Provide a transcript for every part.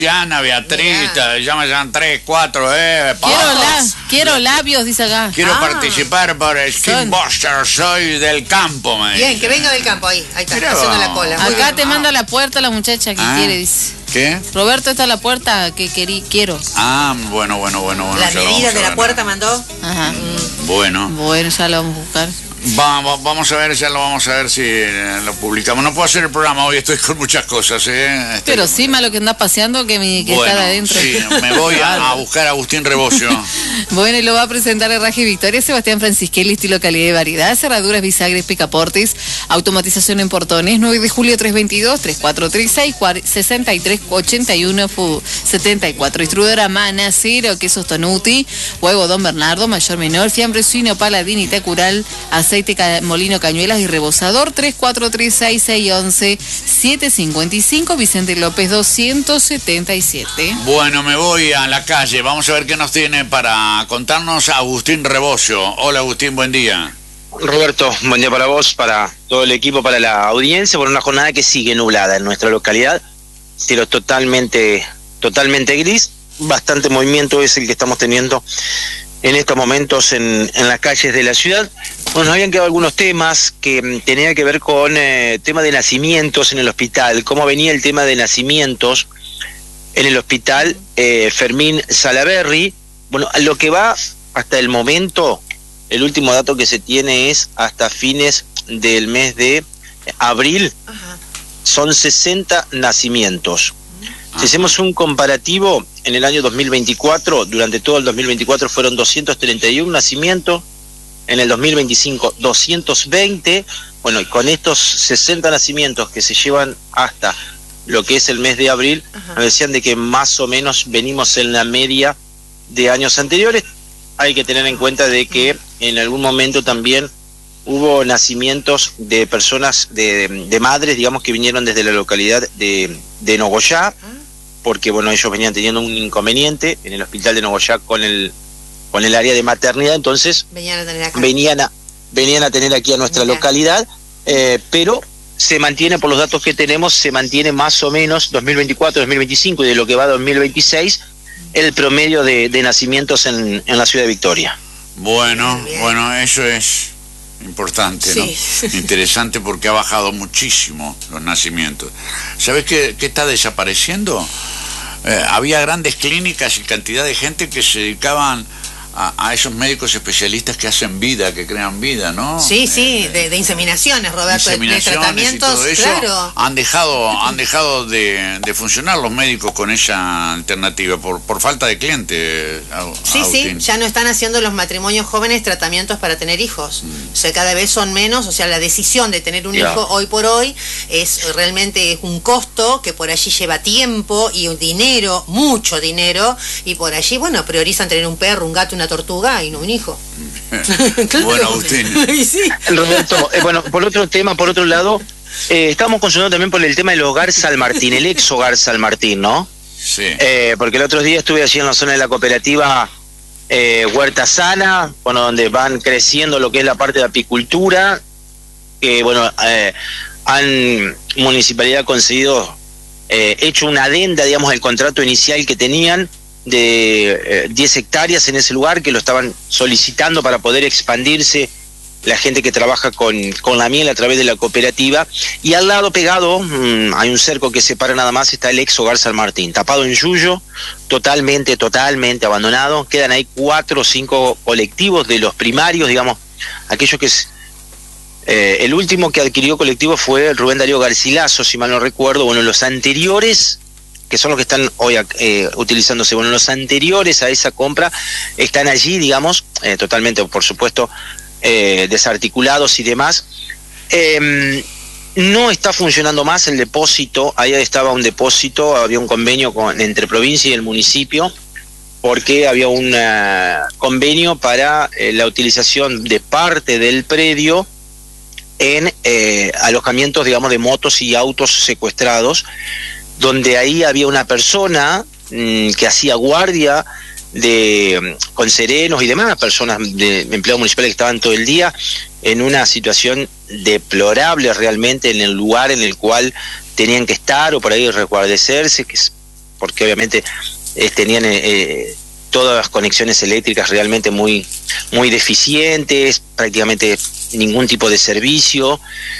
Diana, Beatriz, ya me llaman 3, 4, Quiero labios, dice acá. Quiero participar por el Skinbuster, soy del campo, me Bien, dice. que venga del campo, ahí está, Mirá haciendo vos. la cola. Muy Acá bien. te manda a la puerta la muchacha que quiere, dice. ¿Qué? Roberto, está a la puerta que quiero. Bueno. Las ya lo vamos medidas a de la ver. puerta mandó. Ajá. Bueno. Bueno, ya lo vamos a buscar. Vamos a ver, ya lo vamos a ver si lo publicamos. No puedo hacer el programa hoy, estoy con muchas cosas, Pero sí, malo que andás paseando que está de adentro. Sí, me voy a buscar a Agustín Rebocio. Bueno, y lo va a presentar el Raje Victoria, Sebastián Francisquelli, estilo, calidad y variedad, cerraduras, bisagres, picaportes, automatización en portones, 9 de julio 322, 3436, 6381, 74, distribuidora Mana, Cero, quesos Tonuti, huevo Don Bernardo, mayor menor, fiambre suino, paladín y tecural, aceite molino, cañuelas y rebosador, 3436-611-755, Vicente López 277. Bueno, me voy a la calle, vamos a ver qué nos tiene para contarnos Agustín Rebocio. Hola Agustín, buen día. Roberto, buen día para vos, para todo el equipo, para la audiencia, por una jornada que sigue nublada en nuestra localidad, cielo totalmente gris, bastante movimiento es el que estamos teniendo en estos momentos en las calles de la ciudad. Bueno, nos habían quedado algunos temas que tenían que ver con tema de nacimientos en el hospital, cómo venía el tema de nacimientos en el hospital Fermín Salaberry. Bueno, lo que va hasta el momento, el último dato que se tiene es hasta fines del mes de abril, son 60 nacimientos. Si hacemos un comparativo, en el año 2024, durante todo el 2024 fueron 231 nacimientos, en el 2025 220, bueno, y con estos 60 nacimientos que se llevan hasta lo que es el mes de abril, nos decían de que más o menos venimos en la media de años anteriores. Hay que tener en cuenta de que en algún momento también hubo nacimientos de personas, de madres, digamos, que vinieron desde la localidad de Nogoyá, porque bueno, ellos venían teniendo un inconveniente en el hospital de Nogoyá con el área de maternidad, entonces venían a tener aquí a nuestra localidad, pero se mantiene, por los datos que tenemos, se mantiene más o menos 2024, 2025 y de lo que va a 2026 el promedio de nacimientos en la ciudad de Victoria. Bueno, eso es importante, ¿no? Interesante porque ha bajado muchísimo los nacimientos. ¿Sabés qué está desapareciendo? Había grandes clínicas y cantidad de gente que se dedicaban a esos médicos especialistas que hacen vida, que crean vida, ¿no? Sí, de inseminaciones, Roberto, de tratamientos, y todo eso, claro. han dejado de funcionar los médicos con esa alternativa por falta de clientes. Sí, ya no están haciendo los matrimonios jóvenes tratamientos para tener hijos. O sea, cada vez son menos, o sea, la decisión de tener un hijo hoy por hoy es realmente un costo que por allí lleva tiempo y un dinero, mucho dinero, y por allí, bueno, priorizan tener un perro, un gato, una tortuga y no un hijo. Bueno, Agustín. Sí. Roberto, bueno, por otro lado, estamos consultando también por el tema del hogar San Martín, el ex hogar San Martín, ¿no? Sí. Porque el otro día estuve allí en la zona de la cooperativa Huerta Sana, bueno, donde van creciendo lo que es la parte de apicultura, que bueno, municipalidad ha conseguido, hecho una adenda, digamos, al contrato inicial que tenían de 10 hectáreas en ese lugar, que lo estaban solicitando para poder expandirse la gente que trabaja con la miel a través de la cooperativa, y al lado pegado hay un cerco que separa nada más, está el ex hogar San Martín, tapado en yuyo, totalmente abandonado. Quedan ahí 4 o 5 colectivos de los primarios, digamos, aquellos que el último que adquirió colectivo fue Rubén Darío Garcilaso, si mal no recuerdo. Bueno, los anteriores, que son los que están hoy utilizándose, bueno, los anteriores a esa compra están allí, digamos, totalmente, por supuesto, desarticulados y demás. No está funcionando más el depósito. Ahí estaba un depósito, había un convenio entre provincia y el municipio, porque había un convenio para la utilización de parte del predio en alojamientos, digamos, de motos y autos secuestrados, donde ahí había una persona que hacía guardia con serenos y demás, personas de empleados municipales que estaban todo el día en una situación deplorable realmente en el lugar en el cual tenían que estar, o por ahí resguardecerse, que porque obviamente tenían todas las conexiones eléctricas realmente muy deficientes, prácticamente ningún tipo de servicio.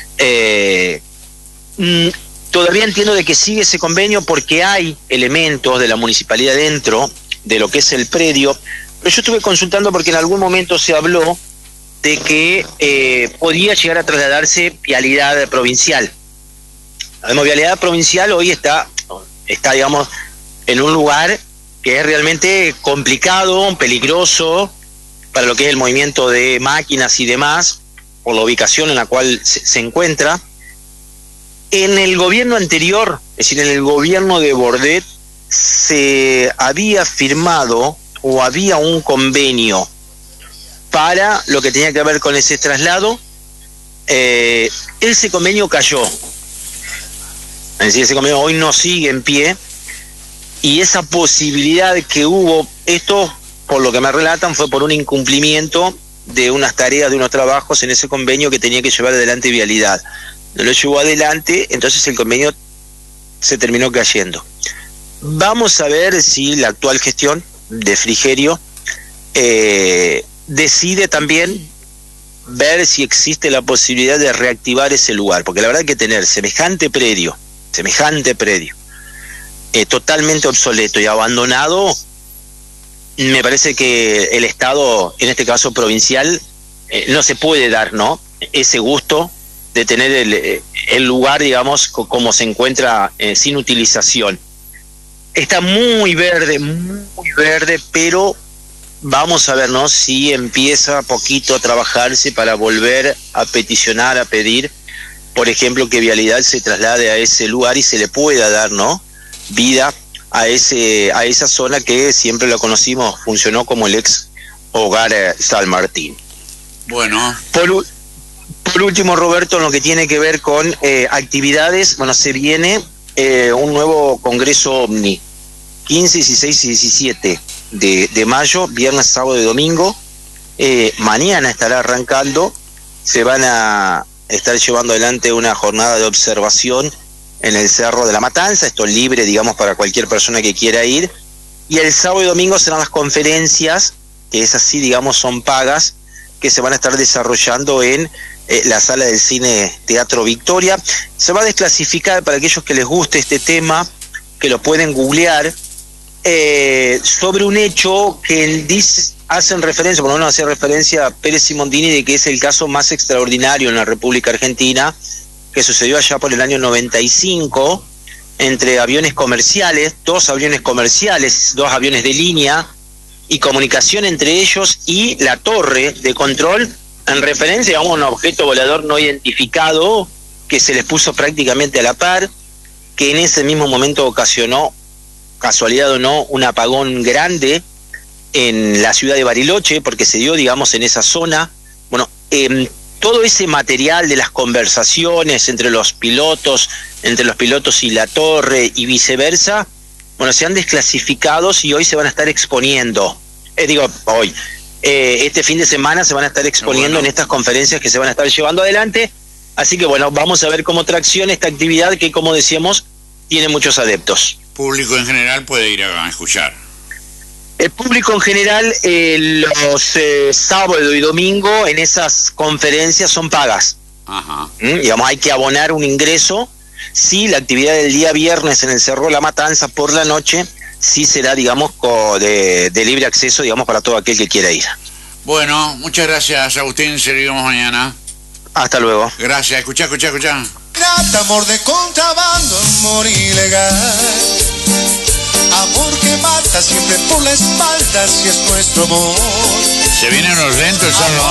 Todavía entiendo de que sigue ese convenio porque hay elementos de la municipalidad dentro de lo que es el predio, pero yo estuve consultando porque en algún momento se habló de que podía llegar a trasladarse vialidad provincial. La vialidad provincial hoy está, digamos, en un lugar que es realmente complicado, peligroso, para lo que es el movimiento de máquinas y demás, por la ubicación en la cual se encuentra. En el gobierno anterior, es decir, en el gobierno de Bordet, se había firmado o había un convenio para lo que tenía que ver con ese traslado. Ese convenio cayó. Es decir, ese convenio hoy no sigue en pie, y esa posibilidad que hubo, esto por lo que me relatan fue por un incumplimiento de unas tareas, de unos trabajos en ese convenio que tenía que llevar adelante Vialidad. No lo llevó adelante, entonces el convenio se terminó cayendo. Vamos a ver si la actual gestión de Frigerio decide también ver si existe la posibilidad de reactivar ese lugar, porque la verdad que tener semejante predio, totalmente obsoleto y abandonado, me parece que el Estado, en este caso provincial, no se puede dar, ¿no?, ese gusto de tener el lugar, digamos, como se encuentra sin utilización. Está muy verde, pero vamos a ver, ¿no?, si empieza a poquito a trabajarse para volver a peticionar, a pedir, por ejemplo, que Vialidad se traslade a ese lugar y se le pueda dar, ¿no?, vida a esa zona que siempre lo conocimos, funcionó como el ex hogar San Martín. Bueno. Por último, Roberto, en lo que tiene que ver con actividades, bueno, se viene un nuevo Congreso OVNI, 15, 16 y 17 de mayo, viernes, sábado y domingo. Mañana estará arrancando, se van a estar llevando adelante una jornada de observación en el Cerro de la Matanza, esto es libre, digamos, para cualquier persona que quiera ir, y el sábado y domingo serán las conferencias, que esas sí, digamos, son pagas, que se van a estar desarrollando en la sala del cine Teatro Victoria. Se va a desclasificar, para aquellos que les guste este tema, que lo pueden googlear, sobre un hecho que hacen referencia, por lo menos hace referencia a Pérez Simondini, de que es el caso más extraordinario en la República Argentina, que sucedió allá por el año 95, entre aviones comerciales, dos aviones de línea, y comunicación entre ellos y la torre de control, en referencia a un objeto volador no identificado que se les puso prácticamente a la par, que en ese mismo momento ocasionó, casualidad o no, un apagón grande en la ciudad de Bariloche, porque se dio, digamos, en esa zona. Bueno, todo ese material de las conversaciones entre los pilotos y la torre y viceversa, bueno, se han desclasificado y hoy se van a estar exponiendo. Este fin de semana se van a estar exponiendo en estas conferencias que se van a estar llevando adelante. Así que bueno, vamos a ver cómo tracciona esta actividad que, como decíamos, tiene muchos adeptos. Público en general puede ir a escuchar. El público en general, los sábado y domingo en esas conferencias son pagas. Ajá. Digamos, hay que abonar un ingreso. Sí, la actividad del día viernes en el Cerro de la Matanza por la noche sí será, digamos, de libre acceso, digamos, para todo aquel que quiera ir. Bueno, muchas gracias, Agustín. Seguimos mañana. Hasta luego. Gracias. Escuchá. Amor de contrabando, amor ilegal. Amor que mata siempre por la espalda, si es nuestro amor. Se vienen los lentos, son los